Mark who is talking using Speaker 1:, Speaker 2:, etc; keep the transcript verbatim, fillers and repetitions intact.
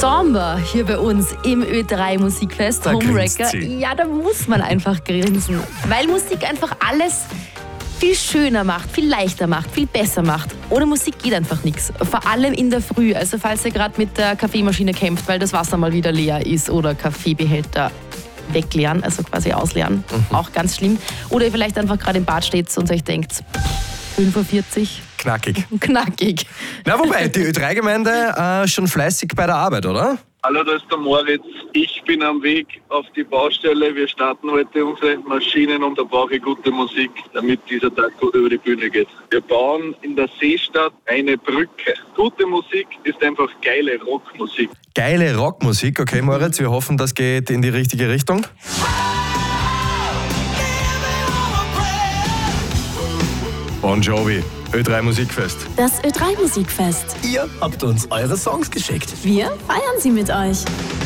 Speaker 1: Sommer hier bei uns im Ö drei Musikfest,
Speaker 2: Da grinst
Speaker 1: Homewrecker.
Speaker 2: sie.
Speaker 1: Ja, da muss man einfach grinsen, weil Musik einfach alles viel schöner macht, viel leichter macht, viel besser macht. Ohne Musik geht einfach nichts. Vor allem in der Früh, also falls ihr gerade mit der Kaffeemaschine kämpft, weil das Wasser mal wieder leer ist oder Kaffeebehälter wegleeren, also quasi ausleeren,
Speaker 2: Mhm.
Speaker 1: auch ganz schlimm. Oder ihr vielleicht einfach gerade im Bad steht und euch denkt, fünf Uhr vierzig,
Speaker 2: Knackig.
Speaker 1: knackig.
Speaker 2: Na, wobei, die Ö drei Gemeinde äh, schon fleißig bei der Arbeit, oder?
Speaker 3: Hallo, da ist der Moritz. Ich bin am Weg auf die Baustelle. Wir starten heute unsere Maschinen und da brauche ich gute Musik, damit dieser Tag gut über die Bühne geht. Wir bauen in der Seestadt eine Brücke. Gute Musik ist einfach geile Rockmusik.
Speaker 2: Geile Rockmusik, okay, Moritz, wir hoffen, das geht in die richtige Richtung. Bon Jovi, Ö drei Musikfest.
Speaker 4: Das Ö drei Musikfest.
Speaker 5: Ihr habt uns eure Songs geschickt.
Speaker 4: Wir feiern sie mit euch.